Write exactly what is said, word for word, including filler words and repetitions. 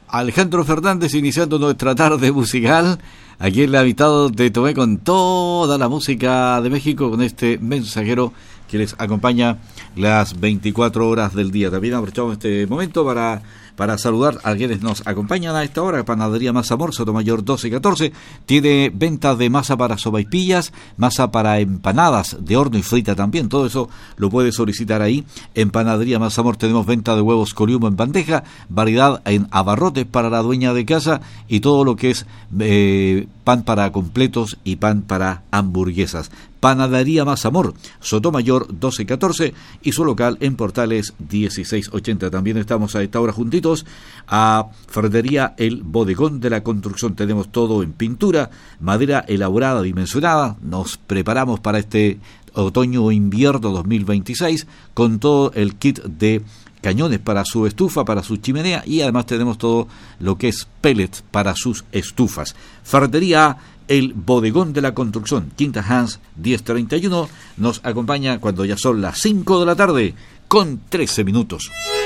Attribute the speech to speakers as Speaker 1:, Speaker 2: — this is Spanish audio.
Speaker 1: Alejandro Fernández iniciando nuestra tarde musical aquí en la mitad de Tomé con toda la música de México, con este mensajero que les acompaña las veinticuatro horas del día. También aprovechamos este momento para para saludar a quienes nos acompañan a esta hora. Panadería Mazamor, Sotomayor doce catorce, tiene venta de masa para sopaipillas, masa para empanadas de horno y frita también. Todo eso lo puede solicitar ahí. En Panadería Mazamor tenemos venta de huevos coriumo en bandeja, variedad en abarrotes para la dueña de casa y todo lo que es eh, pan para completos y pan para hamburguesas. Panadería Mazamor, Sotomayor doce catorce y su local en Portales dieciséis ochenta. También estamos a esta hora juntitos a Ferretería El Bodegón de la Construcción. Tenemos todo en pintura, madera elaborada, dimensionada. Nos preparamos para este otoño o invierno dos mil veintiséis con todo el kit de cañones para su estufa, para su chimenea, y además tenemos todo lo que es pellets para sus estufas. Ferretería El Bodegón de la Construcción, Quinta Hans diez treinta y uno, nos acompaña cuando ya son las cinco de la tarde con trece minutos.